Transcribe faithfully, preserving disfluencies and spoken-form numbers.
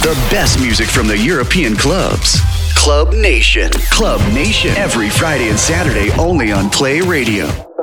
The best music from the European clubs. Club Nation. Club Nation. Every Friday and Saturday only on Play Radio.